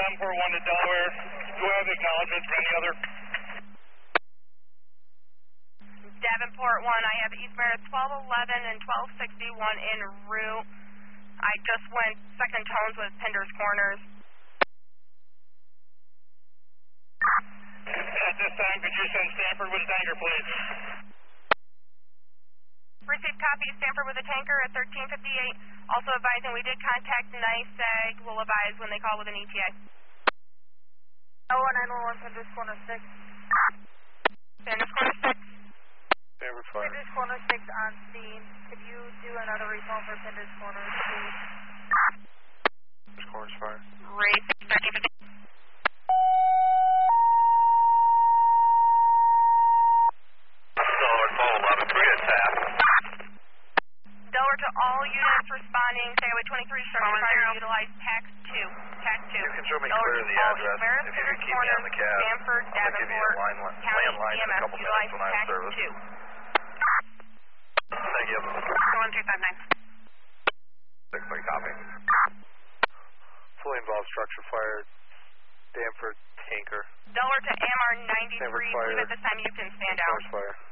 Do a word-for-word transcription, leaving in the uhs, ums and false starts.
Davenport one to Delaware. Do I have acknowledgments for any other? Davenport one, I have East Meredith twelve eleven and twelve sixty-one en route. I just went second tones with Pinder's Corners. At this time, could you send Stanford with a tanker, please? Received copy, Stanford with a tanker at thirteen fifty-eight. Also advising we did contact NYSEG. We'll advise when they call with an E T A. Oh, nine one one, Pinder's Corner six. Pinder's Corner six. Stanford fire. Pinder's Corner six on scene. Could you do another recall for Pinder's Corner, please? Pinder's Corner's fire. Received thirteen fifty-eight. Delaware twelve eleven, can we get a tap? Delaware to all units responding, Stairway twenty-three, starting fire, utilize tax two. Tax two. You can show me Delaware clearly to the all address Meredith, if you Pinder's can keep me Corners, on the cab. Stanford, I'm going to give you a Davenport, line, County landline E M in a S, couple utilize minutes when I have tax service. two. Thank you. one three five nine. Six point copy. Fully involved structure fire. Stanford tanker. Delaware to A M R ninety-three. Stanford fire. Believe at this time you can stand out. Fire.